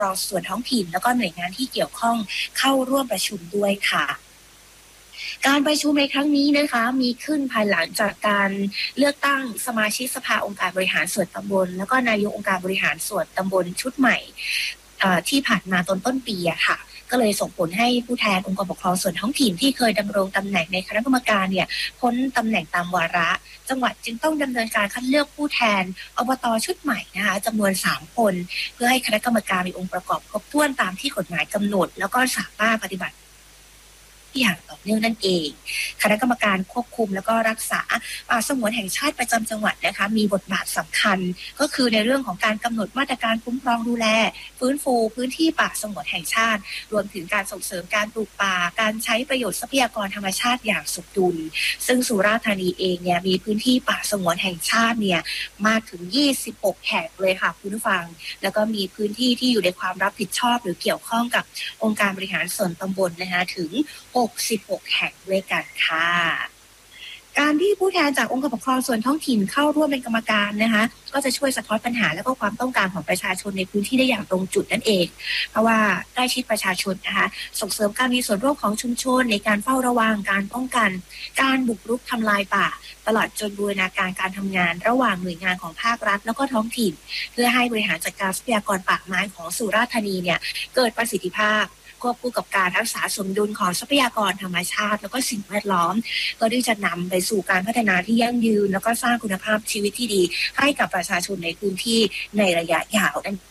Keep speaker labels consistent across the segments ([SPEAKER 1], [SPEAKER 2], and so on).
[SPEAKER 1] รองส่วนท้องถิ่นแล้วก็หน่วยงานที่เกี่ยวข้องเข้าร่วมประชุมด้วยค่ะการประชุมในครั้งนี้นะคะมีขึ้นภายหลังจากการเลือกตั้งสมาชิกสภาองค์การบริหารส่วนตำบลแล้วก็นายกองค์การบริหารส่วนตำบลชุดใหม่ที่ผ่านมาต้นปีอะค่ะก็เลยส่งผลให้ผู้แทนองค์กรปกครองส่วนท้องถิ่นที่เคยดำรงตำแหน่งในคณะกรรมการเนี่ยพ้นตำแหน่งตามวาระจังหวัดจึงต้องดำเนินการคัดเลือกผู้แทนอบต.ชุดใหม่นะคะจำนวน3คนเพื่อให้คณะกรรมการมีองค์ประกอบครบถ้วนตามที่กฎหมายกำหนดแล้วก็สามารถปฏิบัติอย่างต่อเนื่องนั่นเองคณะกรรมการควบคุมแล้วก็รักษาป่าสงวนแห่งชาติประจำจังหวัดนะคะมีบทบาทสำคัญก็คือในเรื่องของการกำหนดมาตรการคุ้มครองดูแลฟื้นฟูพื้นที่ป่าสงวนแห่งชาติรวมถึงการส่งเสริมการปลูกป่าการใช้ประโยชน์ทรัพยากรธรรมชาติอย่างสมดุลซึ่งสุราษฎร์ธานีเองเนี่ยมีพื้นที่ป่าสงวนแห่งชาติเนี่ยมากถึง26แห่งเลยค่ะคุณผู้ฟังแล้วก็มีพื้นที่ที่อยู่ในความรับผิดชอบหรือเกี่ยวข้องกับองค์การบริหารส่วนตำบลนะคะถึง66แห่งด้วยกันค่ะการที่ผู้แทนจากองค์กรปกครองส่วนท้องถิ่นเข้าร่วมเป็นกรรมการนะคะก็จะช่วยสะท้อนปัญหาและก็ความต้องการของประชาชนในพื้นที่ได้อย่างตรงจุดนั่นเองเพราะว่าใกล้ชิดประชาชนนะคะส่งเสริมการมีส่วนร่วมของชุมชนในการเฝ้าระวังการป้องกันการบุกรุกทำลายป่าตลอดจนบูรณาการการทำงานระหว่างหน่วยงานของภาครัฐแล้วก็ท้องถิ่นเพื่อให้บริหารจัดการทรัพยากรป่าไม้ของสุราษฎร์ธานีเนี่ยเกิดประสิทธิภาพควบคู่กับการรักษาสมดุลของทรัพยากรธรรมชาติแล้วก็สิ่งแวดล้อมก็ที่จะนำไปสู่การพัฒนาที่ยั่งยืนแล้วก็สร้างคุณภาพชีวิตที่ดีให้กับประชาชนในพื้นที่ในระยะยาวนั่น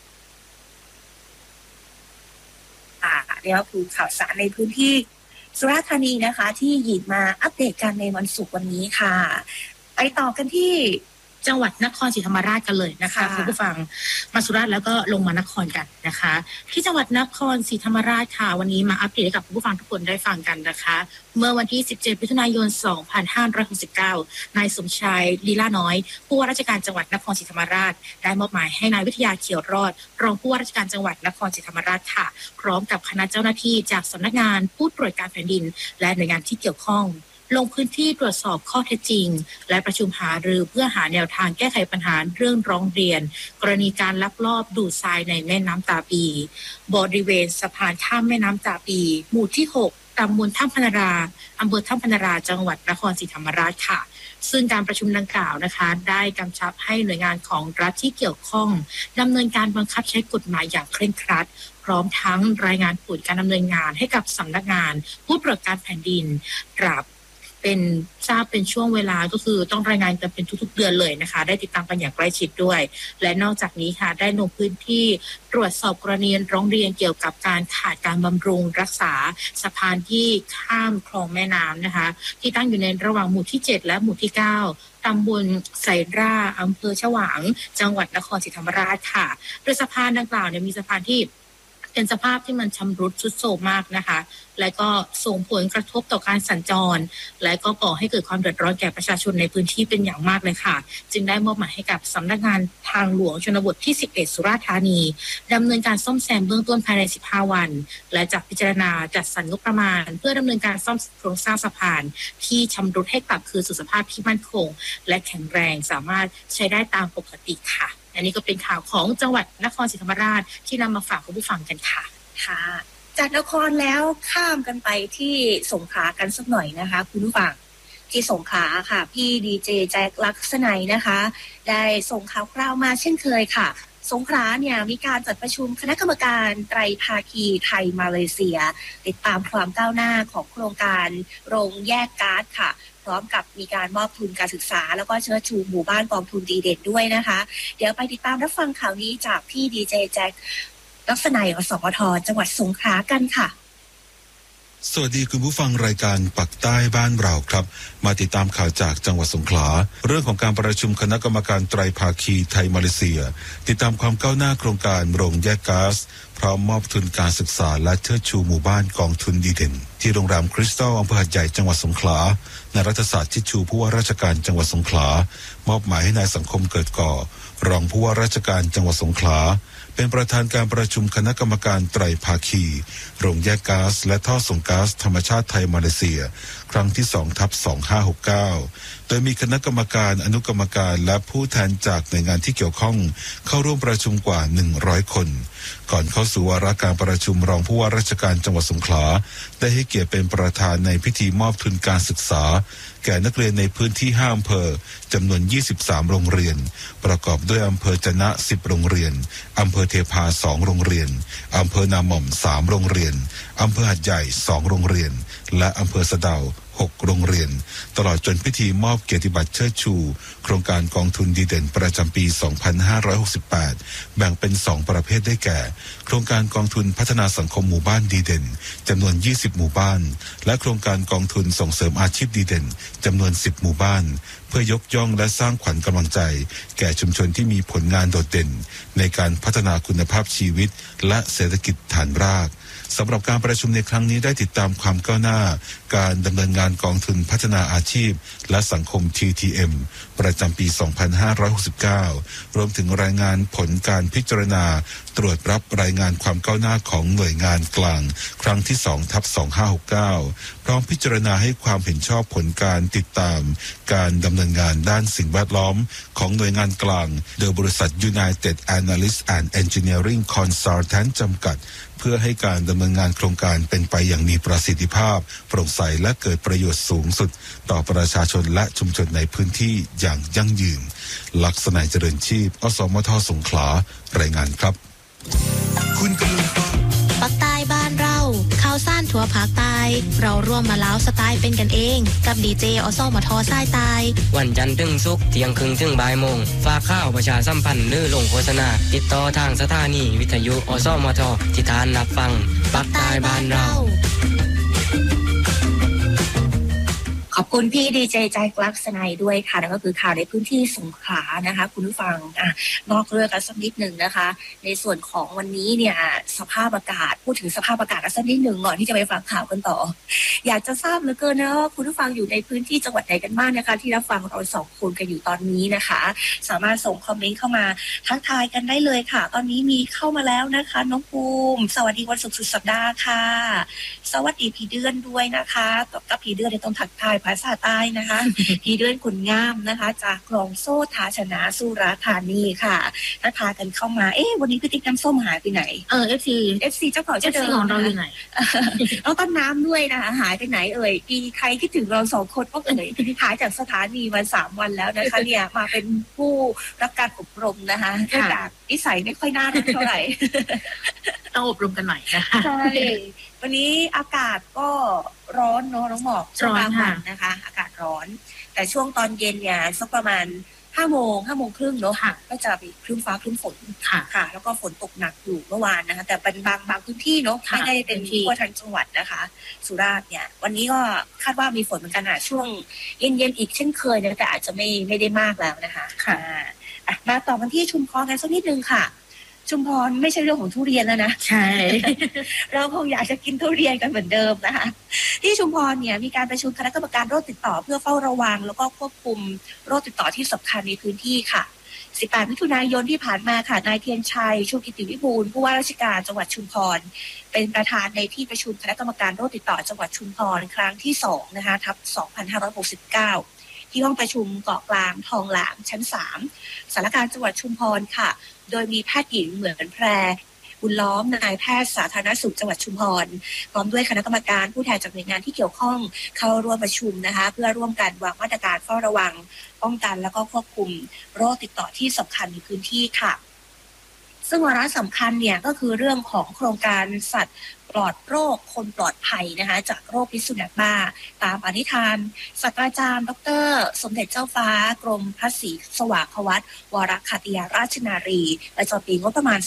[SPEAKER 1] นี่ก็คือข่าวสารในพื้นที่สุราษฎร์ธานีนะคะที่หยิบมาอัปเดตกันในวันศุกร์วันนี้ค่ะไปต่อกันที่จังหวัดนครศรีธรรมราชกันเลยนะคะคุณผู้ฟังมาสุราษฎร์แล้วก็ลงมานครกันนะคะที่จังหวัดนครศรีธรรมราชค่ะวันนี้มาอัปเดตให้กับคุณผู้ฟังทุกคนได้ฟังกันนะคะเมื่อวันที่17มิถุนายน2569นายสมชายลีลาน้อยผู้ว่าราชการจังหวัดนครศรีธรรมราชได้มอบหมายให้นายวิทยาเขียวรอดรองผู้ว่าราชการจังหวัดนครศรีธรรมราชค่ะพร้อมกับคณะเจ้าหน้าที่จากสำนักงานผู้ตรวจการแผ่นดินและหน่วยงานที่เกี่ยวข้องลงพื้นที่ตรวจสอบข้อเท็จจริงและประชุมหารือเพื่อหาแนวทางแก้ไขปัญหาเรื่องร้องเรียนกรณีการลักลอบดูดทรายในแม่น้ำตาปีบริเวณสะพานข้ามแม่น้ำตาปีหมู่ที่6ตำบลถ้ำพนาราอำเภอถ้ำพนาราจังหวัดนครศรีธรรมราชค่ะซึ่งการประชุมดังกล่าวนะคะได้กำชับให้หน่วยงานของรัฐที่เกี่ยวข้องดำเนินการบังคับใช้กฎหมายอย่างเคร่งครัดพร้อมทั้งรายงานผลการดำเนินงานให้กับสำนักงานผู้ตรวจการแผ่นดินตราบเป็นทราบเป็นช่วงเวลาก็คือต้องรายงานกันเป็นทุกๆเดือนเลยนะคะได้ติดตามกันอย่างใกล้ชิดด้วยและนอกจากนี้ค่ะได้ลงพื้นที่ตรวจสอบกรณีร้องเรียนเกี่ยวกับการขาดการบำรุงรักษาสะพานที่ข้ามคลองแม่น้ำนะคะที่ตั้งอยู่ในระหว่างหมู่ที่7และหมู่ที่9ตำบลไสราอำเภอฉวางจังหวัดนครศรีธรรมราชค่ะโดยสะพานดังกล่าวเนี่ยมีสะพานที่เป็นสภาพที่มันชำรุดทรุดโทรมมากนะคะและก็ส่งผลกระทบต่อการสัญจรและก็ก่อให้เกิดความเดือดร้อนแก่ประชาชนในพื้นที่เป็นอย่างมากเลยค่ะจึงได้มอบหมายให้กับสำนักงานทางหลวงชนบทที่11สุราษฎร์ธานีดำเนินการซ่อมแซมเบื้องต้นภายใน15วันและจะพิจารณาจัดสรรงบประมาณเพื่อดำเนินการซ่อมโครงสร้างสะพานที่ชำรุดให้กลับคืนสู่สภาพที่มั่นคงและแข็งแรงสามารถใช้ได้ตามปกติค่ะอันนี้ก็เป็นข่าวของจังหวัดนครศรีธรรมราชที่นำมาฝากคุณผู้ฟังกันค่ะค่ะจากนครแล้วข้ามกันไปที่สงขลากันสักหน่อยนะคะคุณผู้ฟังที่สงขลาค่ะพี่ดีเจแจ็คลักษณัยนะคะได้ส่งข่าวคราวมาเช่นเคยค่ะสงขลาเนี่ยมีการจัดประชุมคณะกรรมการไตรภาคีไทยมาเลเซียติดตามความก้าวหน้าของโครงการโรงแยกก๊าซค่ะพร้อมกับมีการมอบทุนการศึกษาแล้วก็เชิดชูหมู่บ้านกองทุนดีเด่นด้วยนะคะเดี๋ยวไปติดตามรับฟังข่าวนี้จากพี่ดีเจแจ็คลักษณะอสมทจังหวัดสงขลากันค่ะ
[SPEAKER 2] สวัสดีคุณผู้ฟังรายการปักใต้บ้านเราครับมาติดตามข่าวจากจังหวัดสงขลาเรื่องของการประชุมคณะกรรมการไตรภาคีไทยมาเลเซียติดตามความก้าวหน้าโครงการโรงแยกก๊าซพร้อมมอบทุนการศึกษาและเชิดชูหมู่บ้านกองทุนดีเด่นที่โรงแรมคริสตัลอำเภอหาดใหญ่จังหวัดสงขลานายรัฐศาสตร์ชิดชูผู้ว่าราชการจังหวัดสงขลามอบหมายให้นายสังคมเกิดก่อรองผู้ว่าราชการจังหวัดสงขลาเป็นประธานการประชุมคณะกรรมการไตรภาคีโรงแยกก๊าซและท่อส่งก๊าซธรรมชาติไทยมาเลเซียครั้งที่2/2569โดยมีคณะกรรมการอนุกรรมการและผู้แทนจากหน่วยงานที่เกี่ยวข้องเข้าร่วมประชุมกว่า100คนก่อนเข้าสู่วาระการประชุมรองผู้ว่าราชการจังหวัดสงขลาได้ให้เกียรติเป็นประธานในพิธีมอบทุนการศึกษาแก่นักเรียนในพื้นที่5อำเภอจำนวน23โรงเรียนประกอบด้วยอำเภอจะนะ10โรงเรียนอำเภอเทพา2โรงเรียนอำเภอนาหม่อม3โรงเรียนอำเภอหัดใหญ่2โรงเรียนและอำเภอสะเดา6โรงเรียนตลอดจนพิธีมอบเกียรติบัตรเชิดชูโครงการกองทุนดีเด่นประจำปี2568แบ่งเป็น2ประเภทได้แก่โครงการกองทุนพัฒนาสังคมหมู่บ้านดีเด่นจำนวน20หมู่บ้านและโครงการกองทุนส่งเสริมอาชีพดีเด่นจำนวน10หมู่บ้านเพื่อยกย่องและสร้างขวัญกำลังใจแก่ชุมชนที่มีผลงานโดดเด่นในการพัฒนาคุณภาพชีวิตและเศรษฐกิจฐานรากสำหรับการประชุมในครั้งนี้ได้ติดตามความก้าวหน้าการดำเนินงานกองทุนพัฒนาอาชีพและสังคม TTM ประจำปี2569รวมถึงรายงานผลการพิจารณาตรวจรับรายงานความก้าวหน้าของหน่วยงานกลางครั้งที่2/2569พร้อมพิจารณาให้ความเห็นชอบผลการติดตามการดำเนินงานด้านสิ่งแวดล้อมของหน่วยงานกลางโดยบริษัท United Analyst and Engineering Consultant จำกัดเพื่อให้การดำเนินงานโครงการเป็นไปอย่างมีประสิทธิภาพโปร่งใสและเกิดประโยชน์สูงสุดต่อประชาชนและชุมชนในพื้นที่อย่างยั่งยืนลักษณะเจริญชีพอสมทสงขลารายงานครับ
[SPEAKER 3] คุณกำลังฟังปักใต้บ้านเราข่าวสารทั่วภาคใต้เราร่วมมาล้าวสไตล์เป็นกันเองกับดีเจอสมทสายใต้
[SPEAKER 4] วันจันทร์ถึงศุกร์เที่ยงครึ่งถึงบ่ายโมงฝากข่าวประชาสัมพันธ์หรือลงโฆษณาติดต่อทางสถานีวิทยุอสมทที่ทานรับฟังปักใต้บ้านเรา
[SPEAKER 1] ขอบคุณพี่ดีเจใจกลักษณัยด้วยค่ะแล้วก็คือข่าวในพื้นที่สงขลานะคะคุณผู้ฟังนอกเรื่องกันสักนิดหนึ่งนะคะในส่วนของวันนี้เนี่ยสภาพอากาศพูดถึงสภาพอากาศกันสักนิดหนึ่งก่อนที่จะไปฟังข่าวกันต่ออยากจะทราบเหลือเกินนะว่าคุณผู้ฟังอยู่ในพื้นที่จังหวัดไหนกันบ้างนะคะที่รับฟังเรา2คนกันอยู่ตอนนี้นะคะสามารถส่งคอมเมนต์เข้ามาทักทายกันได้เลยค่ะตอนนี้มีเข้ามาแล้วนะคะน้องภูมิสวัสดีวันศุกร์สุดสัปดาห์ค่ะสวัสดีพี่เดือนด้วยนะคะกับพี่เดือนต้องทักทายภาษาใต้นะคะพี่เดือนขุนงามนะคะจากคลองโซ่ทาชนะสุราษฎร์ธานีค่ะทักทายกันเข้ามาวันนี้พี่ติ๊กน้ำส้มหายไปไหนFC เจ้าของของเราอยู่ไหนแล้วต้นน้ำด้วยนะคะหายไปไหนมีใครคิดถึงเรา2คนก็หายจากสถานีมา3วันแล้วนะคะเนี่ยมาเป็นผู้รับการอบรมนะคะจากนิสัยไม่ค่อยน่ารักเท่าไหร่
[SPEAKER 3] ต้องอบรมกันใหม่นะคะ
[SPEAKER 1] ใช่วันนี้อากาศก็ร้อนเนาะน้องหมอกช่วงกลางวันนะคะอากาศร้อนแต่ช่วงตอนเย็นเนี่ยสักประมาณ5 โมงครึ่งเนาะก็จะมีครึ้มฟ้าครึ้มฝนค่ะแล้วก็ฝนตกหนักอยู่เมื่อวานนะคะแต่เป็นบางพื้นที่เนาะไม่ได้เป็นทั่วทั้งจังหวัดนะคะสุราษฎร์เนี่ยวันนี้ก็คาดว่ามีฝนเหมือนกันช่วงเย็นอีกเช่นเคยนะแต่อาจจะไม่ได้มากแล้วนะคะมาต่อกันที่ชุมพรกันสักนิดนึงค่ะชุมพรไม่ใช่เรื่องของทุเรียนแล้วนะ
[SPEAKER 3] ใช่
[SPEAKER 1] เราคงอยากจะกินทุเรียนกันเหมือนเดิมนะคะที่ชุมพรเนี่ยมีการประชุมคณะกรรมการโรคติดต่อเพื่อเฝ้าระวังแล้วก็ควบคุมโรคติดต่อที่สำคัญในพื้นที่ค่ะ18มิถุนายนที่ผ่านมาค่ะนายเทียนชัยชูกิติวิบูลย์ผู้ว่าราชการจังหวัดชุมพรเป็นประธานในที่ประชุมคณะกรรมการโรคติดต่อจังหวัดชุมพรครั้งที่2นะคะทับ2569ที่ห้องประชุมเกาะกลางทองหลางชั้น3สารการจังหวัดชุมพรค่ะโดยมีแพทย์หญิงเหมือนแพรบุญล้อมนายแพทย์สาธารณสุขจังหวัดชุมพรพร้อมด้วยคณะกรรมการผู้แทนจากหน่วยงานที่เกี่ยวข้องเข้าร่วมประชุมนะคะเพื่อร่วมกันวางมาตรการเฝ้าระวังป้องกันแล้วก็ควบคุมโรคติดต่อที่สำคัญในพื้นที่ค่ะซึ่งวาระสำคัญเนี่ยก็คือเรื่องของโครงการสัตว์ปลอดโรคคนปลอดภัยนะคะจากโรคพิษสุนัขบ้าตามปณิธานศาสตราจารย์ดร.สมเด็จเจ้าฟ้ากรมพระศรีสวาควัตรวรคัตติยาราชนารีประจำปีงบประมาณ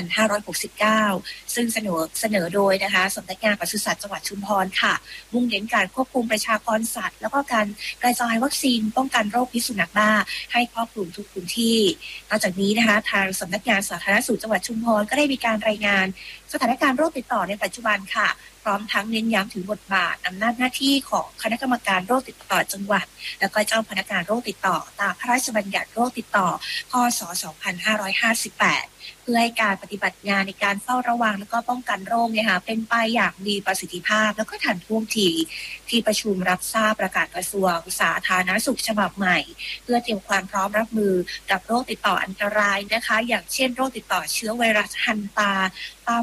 [SPEAKER 1] 2569ซึ่งเสนอโดยนะคะสำนักงานปศุสัตว์จังหวัดชุมพรค่ะมุ่งเน้นการควบคุมประชากรสัตว์แล้วก็การกระจายวัคซีนป้องกันโรคพิษสุนัขบ้าให้ครอบคลุมทุกพื้นที่นอกจากนี้นะคะทางสำนักงานสาธารณสุขจังหวัดชุมพรก็ได้มีการรายงานสถานการณ์โรคติดต่อในปัจจจุบันค่ะพร้อมทั้งเน้นย้ำถึงบทบาทอำนาจหน้าที่ของคณะกรรมการโรคติดต่อจังหวัดแล้วก็เจ้าพนักงานโรคติดต่อตามพระราชบัญญัติโรคติดต่อพ.ศ. 2558เพื่อให้การปฏิบัติงานในการเฝ้าระวังและก็ป้องกันโรคเนี่ยค่ะเป็นไปอย่างมีประสิทธิภาพแล้วก็ทันท่วงทีที่ประชุมรับทราบประกาศกระทรวงสาธารณสุขฉบับใหม่เพื่อเตรียมความพร้อมรับมือกับโรคติดต่ออันตรายนะคะอย่างเช่นโรคติดต่อเชื้อไวรัสฮันตา